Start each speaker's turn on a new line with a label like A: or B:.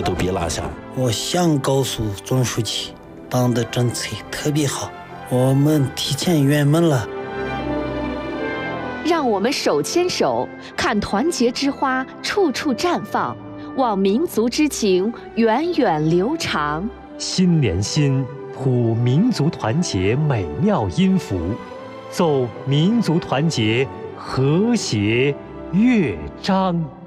A: 都别落下。
B: 我想告诉总书记，党的政策特别好，我们提前圆满了。
C: 让我们手牵手，看团结之花处处绽放，望民族之情源远流长。
D: 心连心，谱民族团结美妙音符，奏民族团结和谐乐章。